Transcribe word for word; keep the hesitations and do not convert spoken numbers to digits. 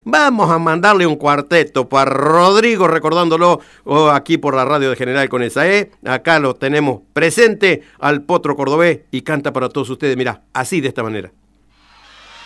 Vamos a mandarle un cuarteto para Rodrigo, recordándolo oh, aquí por la radio de General con esa E. Acá lo tenemos presente al Potro Cordobés y canta para todos ustedes, mirá, así de esta manera.